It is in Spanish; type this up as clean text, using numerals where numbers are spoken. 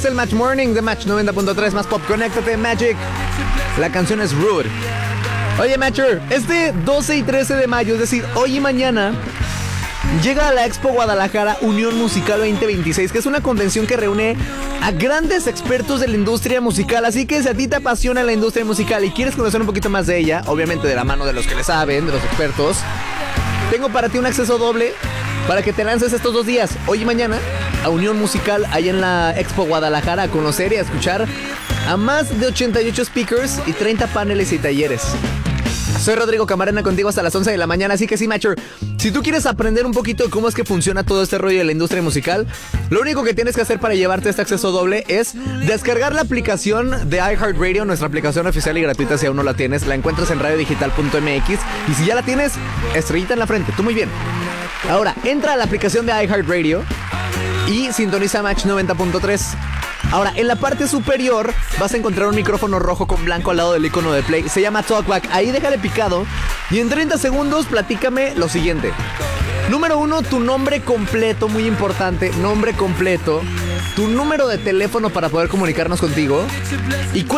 Es el Match Morning de Match 90.3 más pop. Conéctate, Magic. La canción es Rude. Oye, Matcher, este 12 y 13 de mayo, es decir, hoy y mañana, llega a la Expo Guadalajara Unión Musical 2026, que es una convención que reúne a grandes expertos de la industria musical. Así que si a ti te apasiona la industria musical y quieres conocer un poquito más de ella, obviamente de la mano de los que le saben, de los expertos, tengo para ti un acceso doble para que te lances estos 2 días, hoy y mañana, a Unión Musical ahí en la Expo Guadalajara, a conocer y a escuchar a más de 88 speakers y 30 paneles y talleres. Soy Rodrigo Camarena, contigo hasta las 11 de la mañana, así que sí, Matcher, si tú quieres aprender un poquito de cómo es que funciona todo este rollo de la industria musical, lo único que tienes que hacer para llevarte este acceso doble es descargar la aplicación de iHeartRadio, nuestra aplicación oficial y gratuita. Si aún no la tienes, la encuentras en radiodigital.mx, y si ya la tienes, estrellita en la frente, tú muy bien. Ahora, entra a la aplicación de iHeartRadio y sintoniza Match 90.3. Ahora, en la parte superior vas a encontrar un micrófono rojo con blanco al lado del icono de play. Se llama Talkback. Ahí déjale picado y en 30 segundos platícame lo siguiente. Número 1, tu nombre completo, muy importante, nombre completo, tu número de teléfono para poder comunicarnos contigo y